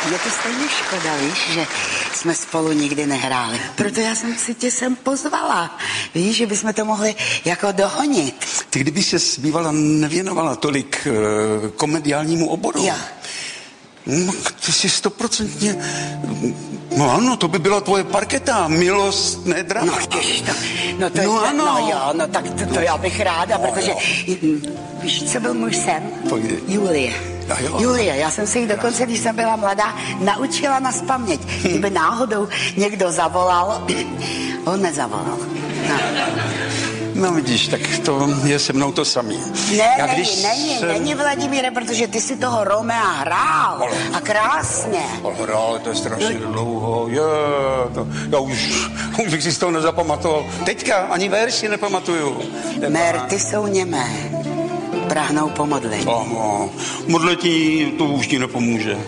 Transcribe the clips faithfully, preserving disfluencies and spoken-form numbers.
Je to stejně škoda, víš, že jsme spolu nikdy nehráli. Proto já jsem si tě sem pozvala. Víš, že bychom to mohli jako dohonit. Ty kdyby se bývala nevěnovala tolik uh, komediálnímu oboru. Jo. No, ty jsi stoprocentně... No ano, to by byla tvoje parketa, milost, ne drama. No, těž to, no to no, je, ano. no jo, no tak to, to já bych ráda, no, protože, jo. víš, co byl můj sen? Povídej. Julie. Julie, já jsem si ji dokonce, když jsem byla mladá, naučila naspaměť. Kdyby náhodou někdo zavolal, on nezavolal. No. No vidíš, tak to je se mnou to samý. Ne, Já, není, když není, jsem... není, Vladimíre, protože ty si toho Romea hrál ale, a krásně. Ale hrál, to je strašně no. dlouho, je, to, já už, už bych si z toho nezapamatoval. Teďka ani verši nepamatuju. Merty jsou němé, prahnou po modlení. Ano, modletí to už ti nepomůže.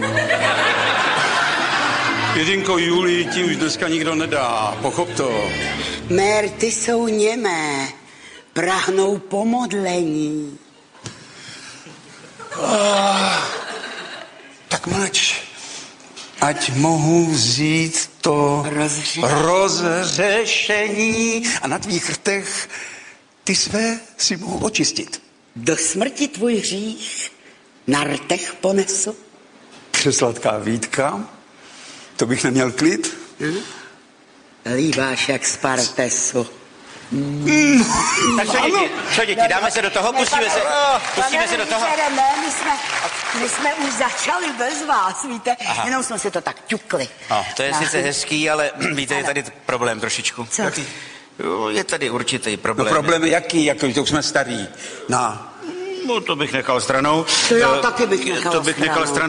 Jiřinko, Julii ti už dneska nikdo nedá, pochop to. Merty jsou němé, prahnou po modlení. Oh, tak mlč, ať mohu vzít to Rozře... rozřešení a na tvých rtech ty své si mohu očistit. Do smrti tvůj hřích na rtech ponesu. Přesladká Vítka, to bych neměl klid? Hm? Líbáš jak Spartesu. Mm. Tak co děti, co děti, dáme se do toho, pustíme se, pustíme se do toho. Ne, my jsme, my jsme už začali bez vás, víte, aha. Jenom jsme si to tak ťukli. No, to je sice hezký, ale víte, je tady problém trošičku. Co? Jo, je tady určitý problém. No problém jaký, jako to už jsme starý. Na. No to bych nechal stranou. To já taky bych nechal To bych stranou. nechal stranou.